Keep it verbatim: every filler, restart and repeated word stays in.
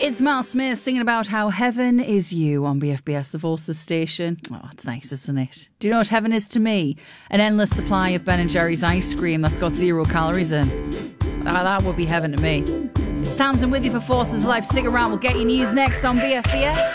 It's Mal Smith singing about how heaven is you on B F B S, the Forces station. Oh, it's nice, isn't it? Do you know what heaven is to me? An endless supply of Ben and Jerry's ice cream that's got zero calories in. Ah, that would be heaven to me. It's Tamsin with you for Forces Life. Stick around, we'll get your news next on B F B S.